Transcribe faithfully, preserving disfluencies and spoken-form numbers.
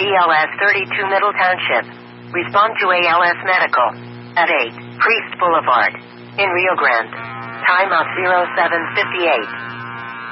L S thirty-two Middle Township. Respond to A L S Medical. At eight, Priest Boulevard. In Rio Grande. Time of zero seven fifty-eight.